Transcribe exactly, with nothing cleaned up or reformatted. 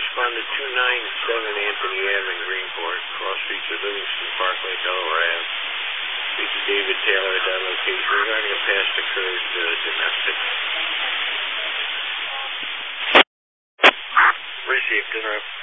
respond to two nine seven Anthony Avenue in Greenport, cross streets of Livingston Parkway, Delaware Ave. Speak to David Taylor at that location regarding a past occurred uh, domestic. Received, interrupt.